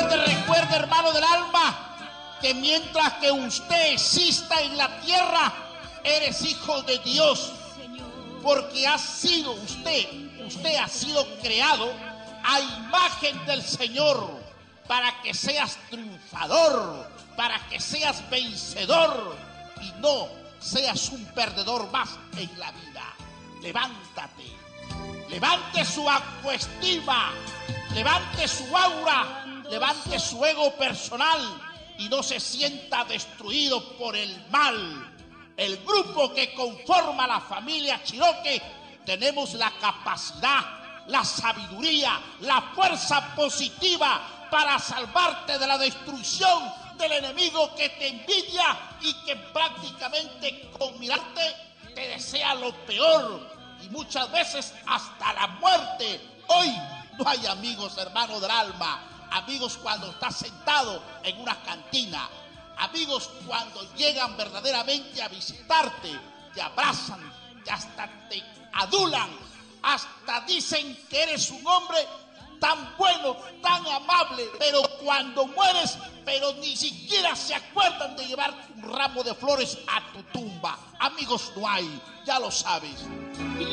Recuerde, hermano del alma, que mientras que usted exista en la tierra, eres hijo de Dios, porque usted ha sido creado a imagen del Señor, para que seas triunfador, para que seas vencedor y no seas un perdedor más en la vida. Levántate, levante su autoestima, levante su aura, levante su ego personal y no se sienta destruido por el mal. El grupo que conforma la familia Chiroque tenemos la capacidad, la sabiduría, la fuerza positiva para salvarte de la destrucción del enemigo que te envidia y que prácticamente con mirarte te desea lo peor y muchas veces hasta la muerte. Hoy no hay amigos, hermano del alma. Amigos cuando estás sentado en una cantina. Amigos cuando llegan verdaderamente a visitarte, te abrazan, y hasta te adulan, hasta dicen que eres un hombre tan bueno, tan amable, pero cuando mueres, pero ni siquiera se acuerdan de llevar un ramo de flores a tu tumba. Amigos no hay, ya lo sabes.